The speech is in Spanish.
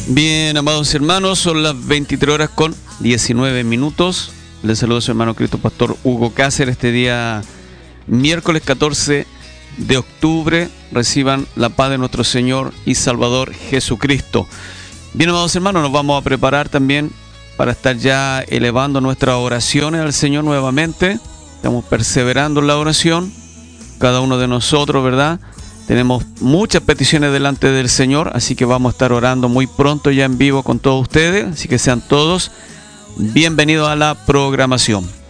Bien, amados hermanos, son las 23 horas con 19 minutos. Les saludo a su hermano Cristo Pastor Hugo Cáceres. Este día, miércoles 14 de octubre, reciban la paz de nuestro Señor y Salvador Jesucristo. Bien, amados hermanos, nos vamos a preparar también para estar ya elevando nuestras oraciones al Señor nuevamente. Estamos perseverando en la oración, cada uno de nosotros, ¿verdad? Tenemos muchas peticiones delante del Señor, así que vamos a estar orando muy pronto ya en vivo con todos ustedes. Así que sean todos bienvenidos a la programación.